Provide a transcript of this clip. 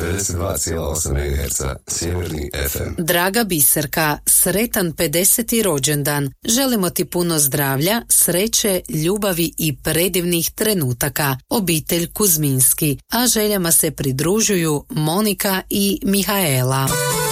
92,8 MHz Sjeverni FM. Draga Biserka, sretan 50. rođendan. Želimo ti puno zdravlja, sreće, ljubavi i predivnih trenutaka. Obitelj Kuzminski, a željama se pridružuju Monika i Mihaela.